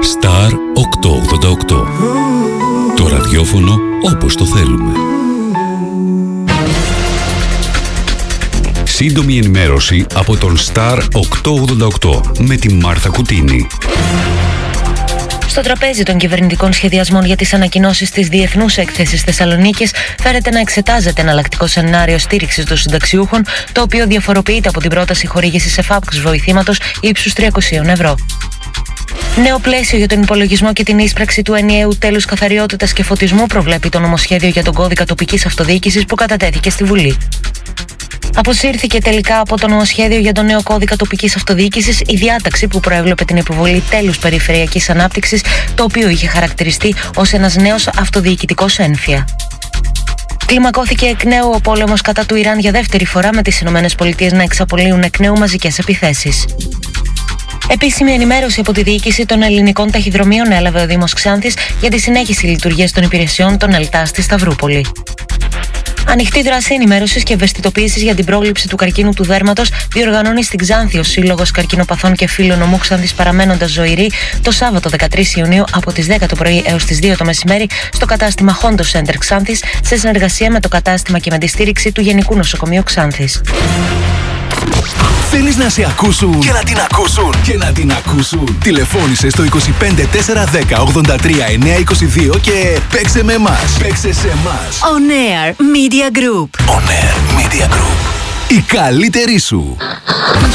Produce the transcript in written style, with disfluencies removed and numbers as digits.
Star 888. Το ραδιόφωνο όπως το θέλουμε. Σύντομη ενημέρωση από τον Star 888 με τη Μάρθα Κουτίνη. Στο τραπέζι των κυβερνητικών σχεδιασμών για τις ανακοινώσεις της Διεθνούς Έκθεσης Θεσσαλονίκης φέρεται να εξετάζεται εναλλακτικό σενάριο στήριξης των συνταξιούχων, το οποίο διαφοροποιείται από την πρόταση χορήγησης εφάπαξ βοηθήματος ύψους 300 ευρώ. Νέο πλαίσιο για τον υπολογισμό και την ίσπραξη του ενιαίου τέλους καθαριότητας και φωτισμού προβλέπει το νομοσχέδιο για τον κώδικα τοπικής αυτοδιοίκησης που κατατέθηκε στη Βουλή. Αποσύρθηκε τελικά από το νομοσχέδιο για τον νέο κώδικα τοπικής αυτοδιοίκησης η διάταξη που προέβλεπε την επιβολή τέλους περιφερειακής ανάπτυξης, το οποίο είχε χαρακτηριστεί ως ένας νέος αυτοδιοικητικός ένφια. Κλιμακώθηκε εκ νέου ο πόλεμος κατά του Ιράν για δεύτερη φορά, με τις ΗΠΑ να εξαπολύουν εκ νέου μαζικές επιθέσεις. Επίσημη ενημέρωση από τη διοίκηση των ελληνικών ταχυδρομείων έλαβε ο Δήμος Ξάνθης για τη συνέχιση λειτουργίας των υπηρεσιών των ΕΛΤΑ στη Σταυρούπολη. Ανοιχτή δράση ενημέρωσης και ευαισθητοποίησης για την πρόληψη του καρκίνου του δέρματος διοργανώνει στην Ξάνθη ο Σύλλογος Καρκινοπαθών και Φίλων Ομού Ξάνθης Παραμένοντας Ζωηρή το Σάββατο 13 Ιουνίου από τις 10 το πρωί έως τις 2 το μεσημέρι στο κατάστημα Hondo Center Ξάνθης, σε συνεργασία με το κατάστημα και με τη στήριξη του Γενικού Νοσοκομείου Ξάνθης. Θέλεις να σε ακούσουν και να την ακούσουν και να την ακούσουν? Τηλεφώνησε στο 25 410 83 922 και παίξε με εμάς. Παίξε σε εμάς. On Air Media Group. On Air Media Group. Η καλύτερη σου.